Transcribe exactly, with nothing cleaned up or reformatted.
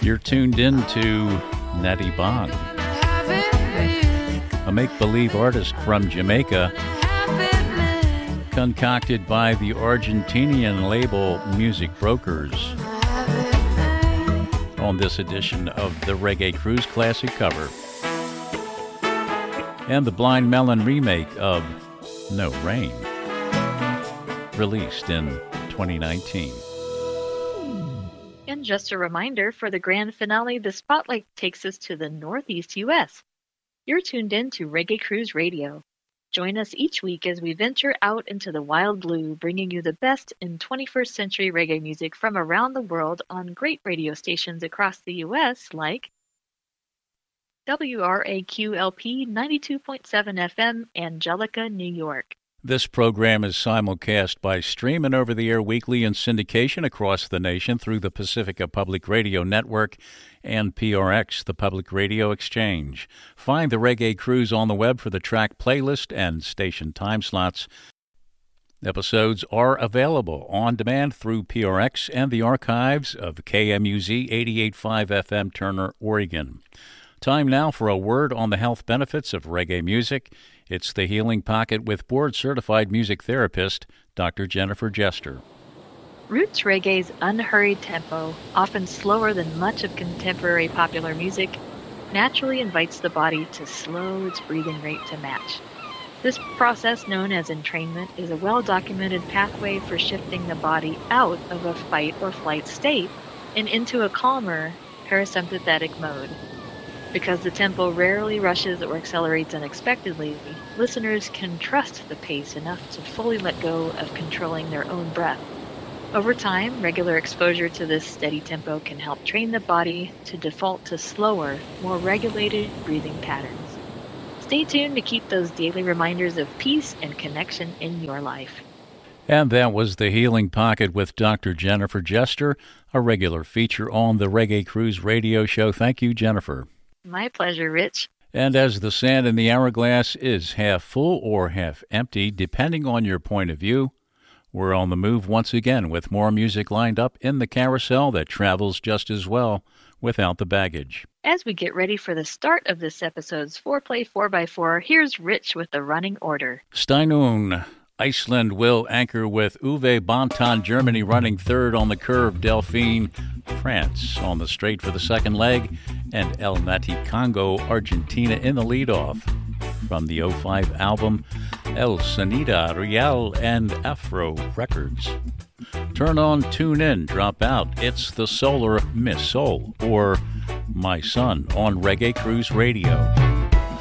You're tuned in to Natty Bond, a make-believe artist from Jamaica, concocted by the Argentinian label Music Brokers, on this edition of the Reggae Cruise Classic cover, and the Blind Melon remake of No Rain, released in twenty nineteen. And just a reminder, for the grand finale, the spotlight takes us to the Northeast U S. You're tuned in to Reggae Cruise Radio. Join us each week as we venture out into the wild blue, bringing you the best in twenty-first century reggae music from around the world on great radio stations across the U S like W R A Q L P ninety-two point seven F M, Angelica, New York. This program is simulcast by stream and over-the-air weekly in syndication across the nation through the Pacifica Public Radio Network and P R X, the Public Radio Exchange. Find the Reggae Cruise on the web for the track playlist and station time slots. Episodes are available on demand through P R X and the archives of K M U Z eighty-eight point five F M, Turner, Oregon. Time now for a word on the health benefits of reggae music. It's the Healing Pocket with board-certified music therapist, Doctor Jennifer Jester. Roots reggae's unhurried tempo, often slower than much of contemporary popular music, naturally invites the body to slow its breathing rate to match. This process, known as entrainment, is a well-documented pathway for shifting the body out of a fight or flight state and into a calmer, parasympathetic mode. Because the tempo rarely rushes or accelerates unexpectedly, listeners can trust the pace enough to fully let go of controlling their own breath. Over time, regular exposure to this steady tempo can help train the body to default to slower, more regulated breathing patterns. Stay tuned to keep those daily reminders of peace and connection in your life. And that was the Healing Pocket with Doctor Jennifer Jester, a regular feature on the Reggae Cruise radio show. Thank you, Jennifer. My pleasure, Rich. And as the sand in the hourglass is half full or half empty, depending on your point of view, we're on the move once again with more music lined up in the carousel that travels just as well without the baggage. As we get ready for the start of this episode's four-play four by four, here's Rich with the running order. Steinung, Iceland will anchor with Uwe Bonton, Germany running third on the curve, Delphine, France on the straight for the second leg, and El Nati Congo, Argentina in the leadoff. From the oh five album, El Sonido Real and Afro Records. Turn on, tune in, drop out. It's the Solar Miss Soul, or My Son on Reggae Cruise Radio.